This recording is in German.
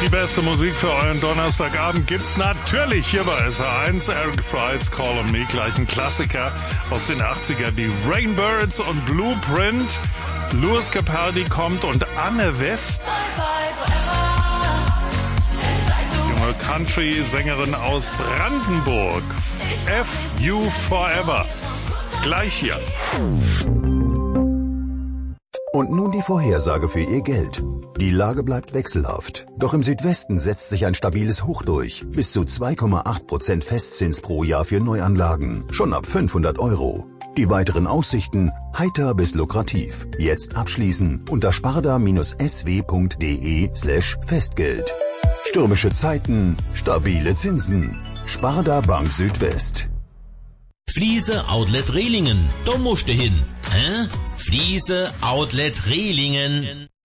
Die beste Musik für euren Donnerstagabend gibt's natürlich hier bei SR1. Eric Prydz, Call on Me, gleich ein Klassiker aus den 80er. Die Rainbirds und Blueprint. Louis Capaldi kommt und Anne West, junge Country-Sängerin aus Brandenburg. F.U. Forever. Gleich hier. Und nun die Vorhersage für Ihr Geld. Die Lage bleibt wechselhaft. Doch im Südwesten setzt sich ein stabiles Hoch durch. Bis zu 2,8% Festzins pro Jahr für Neuanlagen. Schon ab 500 €. Die weiteren Aussichten heiter bis lukrativ. Jetzt abschließen unter sparda-sw.de/Festgeld. Stürmische Zeiten, stabile Zinsen. Sparda Bank Südwest. Fliese Outlet Rehlingen. Da musst du hin. Hä? Fliese Outlet Rehlingen.